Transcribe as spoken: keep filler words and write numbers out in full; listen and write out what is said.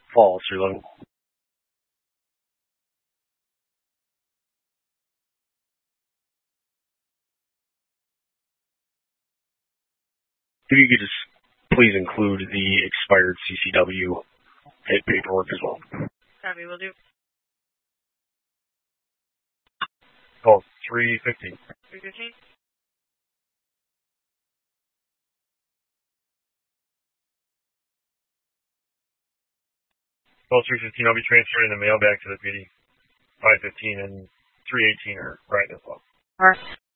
False, three eleven. If you could just please include the expired C C W paperwork as well. Copy, will do. Call three fifteen. three fifteen? Call three fifteen, I'll be transferring the mail back to the P D. five fifteen and three eighteen are right as well. Alright.